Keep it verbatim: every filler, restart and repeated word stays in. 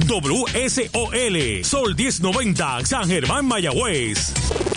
W S O L, Sol diez noventa, San Germán, Mayagüez.